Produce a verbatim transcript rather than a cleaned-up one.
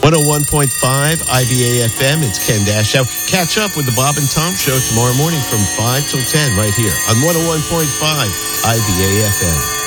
one oh one point five I B A F M. It's Ken Dashow. Catch up with the Bob and Tom Show tomorrow morning from five till ten right here on one oh one point five I B A F M.